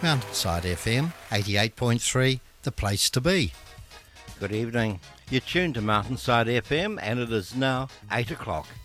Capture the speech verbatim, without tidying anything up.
Mountainside F M, eighty-eight point three, the place to be. Good evening. You're tuned to Mountainside F M and it is now eight o'clock.